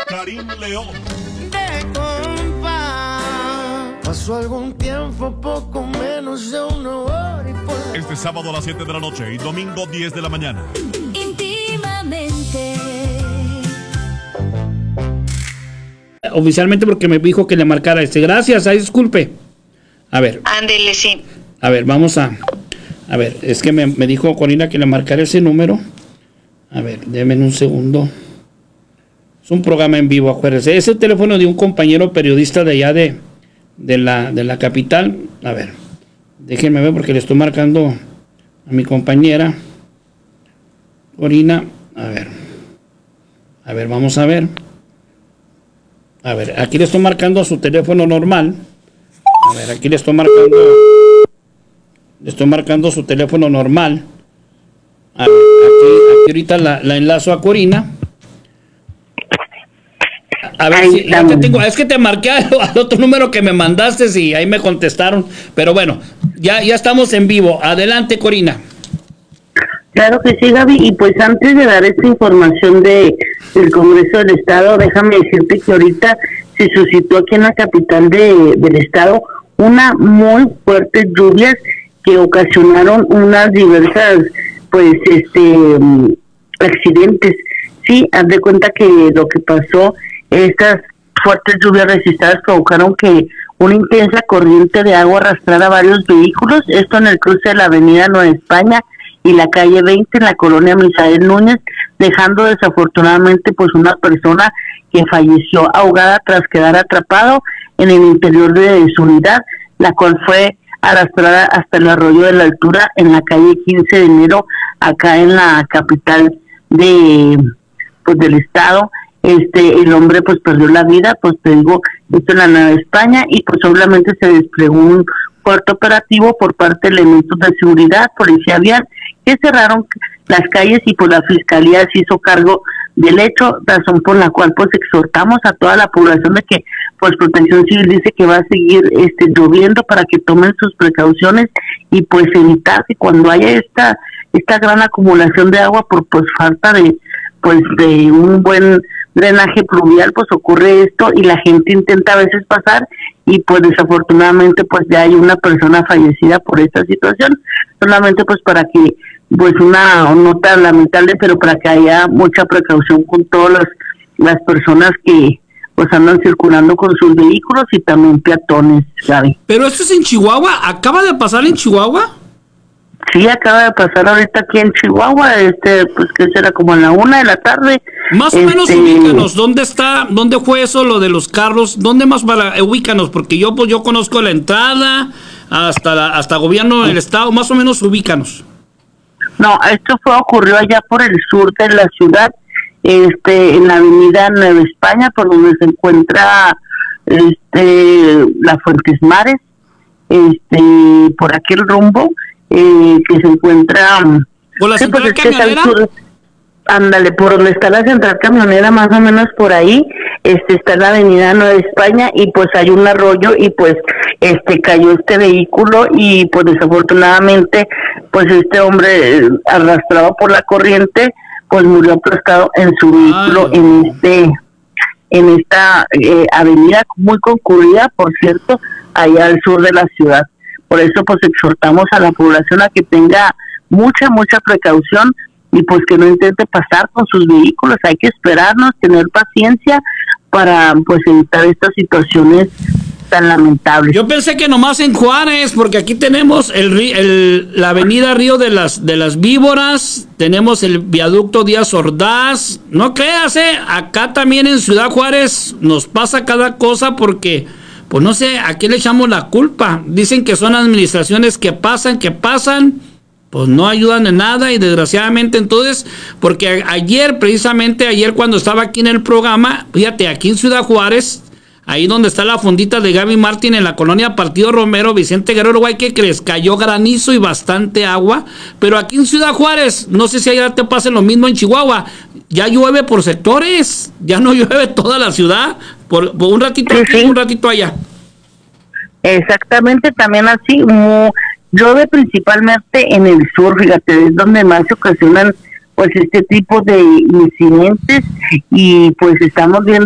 Karim León. De compa, pasó algún tiempo, poco menos de una hora y por... Este sábado a las 7 de la noche y domingo 10 de la mañana. Íntimamente. Oficialmente porque me dijo que le marcara Gracias, ahí disculpe. A ver. Ándele, sí. A ver, vamos a ver, es que me dijo Corina que le marcara ese número. A ver, denme un segundo. Es un programa en vivo, acuérdense. Es el teléfono de un compañero periodista de allá de la capital. A ver, déjenme ver porque le estoy marcando a mi compañera Corina. A ver, vamos a ver. A ver, aquí le estoy marcando a su teléfono normal. A ver, aquí le estoy marcando su teléfono normal. A ver, aquí ahorita la enlazo a Corina. A ver, si, ya te tengo, es que te marqué al otro número que me mandaste y ahí me contestaron. Pero bueno, ya estamos en vivo. Adelante, Corina. Claro que sí, Gaby, y pues antes de dar esta información del Congreso del Estado, déjame decirte que ahorita se suscitó aquí en la capital del Estado una muy fuertes lluvias que ocasionaron unas diversas, pues, accidentes. Sí, haz de cuenta que lo que pasó, estas fuertes lluvias registradas provocaron que una intensa corriente de agua arrastrara varios vehículos, esto en el cruce de la avenida Nueva España y la calle 20 en la colonia Misael Núñez, dejando desafortunadamente pues una persona que falleció ahogada tras quedar atrapado en el interior de su unidad, la cual fue arrastrada hasta el arroyo de la altura en la calle 15 de enero, acá en la capital del estado. El hombre pues perdió la vida, pues te digo, esto en la Nueva España, y pues obviamente se desplegó un fuerte operativo por parte de elementos de seguridad, policía vial, que cerraron las calles y pues la fiscalía se hizo cargo del hecho, razón por la cual pues exhortamos a toda la población de que pues Protección Civil dice que va a seguir lloviendo para que tomen sus precauciones y pues evitar que cuando haya esta gran acumulación de agua por pues falta de un buen drenaje pluvial, pues ocurre esto y la gente intenta a veces pasar y pues desafortunadamente pues ya hay una persona fallecida por esta situación, solamente pues para que pues una nota lamentable, pero para que haya mucha precaución con todas las personas que pues andan circulando con sus vehículos y también peatones, ¿sabes? Pero esto es en Chihuahua, ¿acaba de pasar en Chihuahua? Sí, acaba de pasar ahorita aquí en Chihuahua, pues que será como a la 1 de la tarde. Más o menos ubícanos, ¿dónde fue eso, lo de los carros? ¿Dónde más ubícanos? Porque yo conozco la entrada hasta gobierno del estado, más o menos ubícanos. No, esto ocurrió allá por el sur de la ciudad, en la avenida Nueva España, por donde se encuentra la Fuentes Mares, por aquel rumbo, que se encuentra ¿por la central camionera? Ándale, por donde está la central camionera, más o menos por ahí, está la avenida Nueva España y pues hay un arroyo y pues cayó este vehículo y pues desafortunadamente pues este hombre arrastrado por la corriente pues murió aplastado en su vehículo en esta avenida muy concurrida, por cierto, allá al sur de la ciudad. Por eso pues exhortamos a la población a que tenga mucha precaución y pues que no intente pasar con sus vehículos. Hay que esperarnos, tener paciencia para pues evitar estas situaciones tan lamentables. Yo pensé que nomás en Juárez, porque aquí tenemos la avenida Río de las Víboras, tenemos el viaducto Díaz Ordaz. No creas, acá también en Ciudad Juárez nos pasa cada cosa porque pues no sé, ¿a quién le echamos la culpa? Dicen que son administraciones que pasan, pues no ayudan en nada y desgraciadamente entonces, porque precisamente ayer cuando estaba aquí en el programa, fíjate, aquí en Ciudad Juárez, ahí donde está la fondita de Gaby Martín en la colonia Partido Romero, Vicente Guerrero, ¿qué crees? Cayó granizo y bastante agua, pero aquí en Ciudad Juárez, no sé si allá te pase lo mismo en Chihuahua, ya llueve por sectores, ya no llueve toda la ciudad, por un ratito aquí, un ratito allá. Exactamente, también así, llueve principalmente en el sur, fíjate, es donde más se ocasionan pues este tipo de incidentes y pues estamos viendo